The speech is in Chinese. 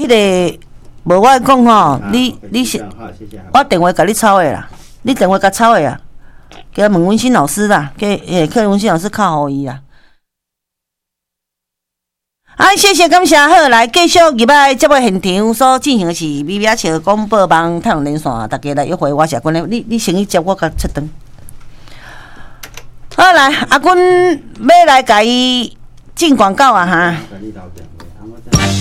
迄个无我讲吼，你是我电话甲你抄的啦，你电话甲抄的啊，叫问文心老师啦，叫文心老师敲互伊啦。谢谢感谢，好，来继续入来节目现场所进行的是米米笑广播网太阳连线，大家来约会我是阿君的，你先去接我甲出灯。好，来阿君要来甲伊进广告啊哈。